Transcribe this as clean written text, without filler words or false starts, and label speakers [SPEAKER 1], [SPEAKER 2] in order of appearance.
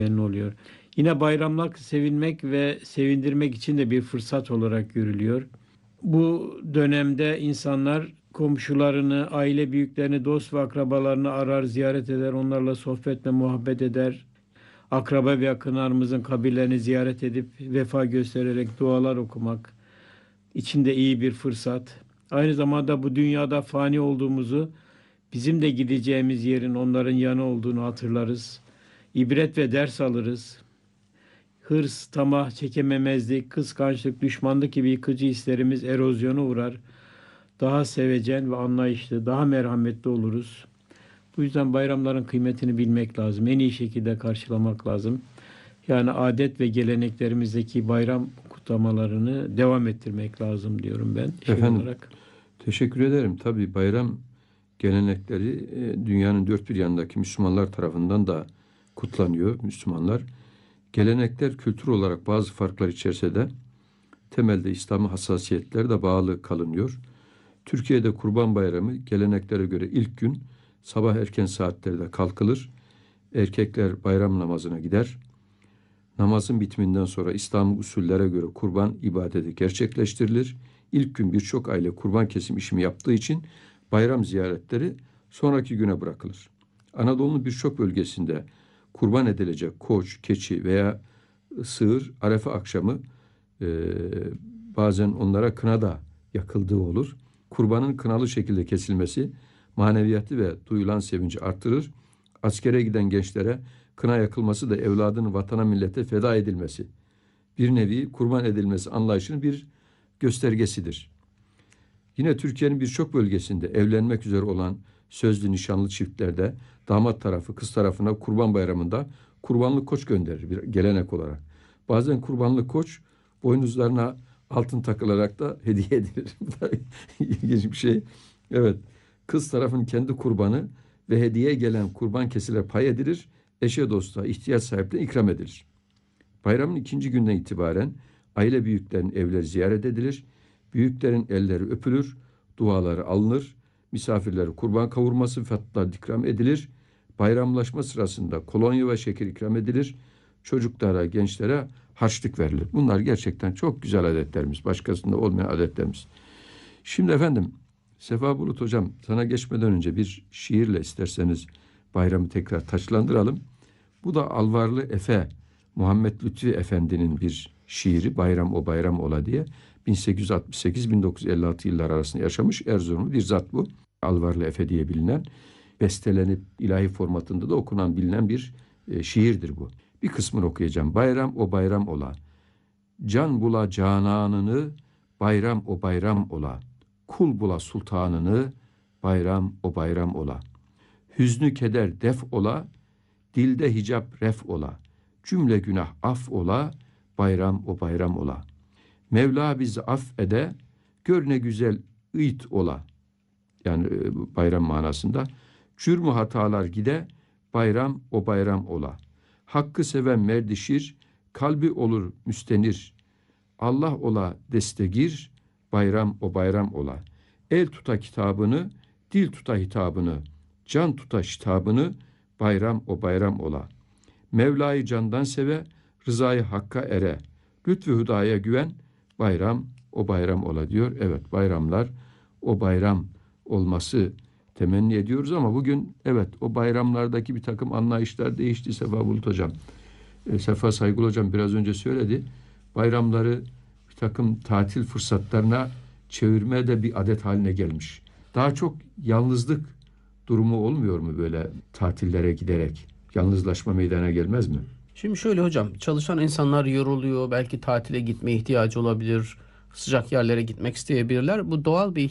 [SPEAKER 1] oluyor. Yine bayramlar sevinmek ve sevindirmek için de bir fırsat olarak görülüyor. Bu dönemde insanlar komşularını, aile büyüklerini, dost ve akrabalarını arar, ziyaret eder, onlarla sohbet ve muhabbet eder. Akraba ve yakınlarımızın kabirlerini ziyaret edip vefa göstererek dualar okumak için de iyi bir fırsat. Aynı zamanda bu dünyada fani olduğumuzu, bizim de gideceğimiz yerin onların yanı olduğunu hatırlarız. İbret ve ders alırız. Hırs, tamah, çekememezlik, kıskançlık, düşmanlık gibi yıkıcı hislerimiz erozyona uğrar. Daha sevecen ve anlayışlı, daha merhametli oluruz. Bu yüzden bayramların kıymetini bilmek lazım. En iyi şekilde karşılamak lazım. Yani adet ve geleneklerimizdeki bayram kutlamalarını devam ettirmek lazım diyorum ben.
[SPEAKER 2] Efendim,
[SPEAKER 1] Olarak.
[SPEAKER 2] teşekkür ederim. Tabii bayram gelenekleri dünyanın dört bir yanındaki Müslümanlar tarafından da kutlanıyor. Müslümanlar gelenekler kültür olarak bazı farklar içerse de temelde İslami hassasiyetlere de bağlı kalınıyor. Türkiye'de Kurban Bayramı geleneklere göre ilk gün sabah erken saatlerde kalkılır. Erkekler bayram namazına gider. Namazın bitiminden sonra İslam usullere göre kurban ibadeti gerçekleştirilir. İlk gün birçok aile kurban kesim işimi yaptığı için bayram ziyaretleri sonraki güne bırakılır. Anadolu'nun birçok bölgesinde kurban edilecek koç, keçi veya sığır Arefe akşamı bazen onlara kına da yakıldığı olur. Kurbanın kınalı şekilde kesilmesi maneviyatı ve duyulan sevinci artırır. Askere giden gençlere kına yakılması da evladının vatana millete feda edilmesi, bir nevi kurban edilmesi anlayışının bir göstergesidir. Yine Türkiye'nin birçok bölgesinde evlenmek üzere olan sözlü nişanlı çiftlerde damat tarafı kız tarafına Kurban Bayramı'nda kurbanlık koç gönderir bir gelenek olarak. Bazen kurbanlık koç boynuzlarına altın takılarak da hediye edilir. Bu da ilginç bir şey. Evet, kız tarafın kendi kurbanı ve hediye gelen kurban kesiler pay edilir, eşe dosta, ihtiyaç sahiplerine ikram edilir. Bayramın ikinci günden itibaren aile büyüklerin evleri ziyaret edilir, büyüklerin elleri öpülür, duaları alınır, misafirlere kurban kavurması, fatlar ikram edilir, bayramlaşma sırasında kolonya ve şeker ikram edilir, çocuklara, gençlere harçlık verilir. Bunlar gerçekten çok güzel adetlerimiz, başkasında olmayan adetlerimiz. Şimdi efendim, Sefa Bulut Hocam, sana geçmeden önce bir şiirle isterseniz bayramı tekrar taçlandıralım. Bu da Alvarlı Efe, Muhammed Lütfi Efendi'nin bir şiiri, Bayram o bayram ola diye. 1868-1956 yıllar arasında yaşamış Erzurumlu bir zat bu. Alvarlı Efe diye bilinen, bestelenip ilahi formatında da okunan bilinen bir şiirdir bu. Bir kısmını okuyacağım. Bayram o bayram ola. Can bula cananını, bayram o bayram ola. Kul bula sultanını, bayram o bayram ola. Hüznü keder def ola, dilde hicap ref ola. Cümle günah af ola, bayram o bayram ola. Mevla bizi affede, gör ne güzel ıyt ola. Yani bayram manasında. Cürmü hatalar gide, bayram o bayram ola. Hakkı seven merdişir, kalbi olur müstenir. Allah ola destegir, bayram o bayram ola. El tuta kitabını, dil tuta hitabını, can tuta şitabını, bayram o bayram ola. Mevla'yı candan seve, rızayı hakka ere. Lütfü hüdaya güven, bayram o bayram ola diyor. Evet, bayramlar o bayram olması temenni ediyoruz ama bugün evet o bayramlardaki bir takım anlayışlar değişti Sefa Bulut Hocam. Sefa Saygılı Hocam biraz önce söyledi. Bayramları bir takım tatil fırsatlarına çevirme de bir adet haline gelmiş. Daha çok yalnızlık durumu olmuyor mu böyle tatillere giderek? Yalnızlaşma meydana gelmez mi?
[SPEAKER 3] Şimdi şöyle hocam, çalışan insanlar yoruluyor, belki tatile gitmeye ihtiyacı olabilir, sıcak yerlere gitmek isteyebilirler. Bu doğal bir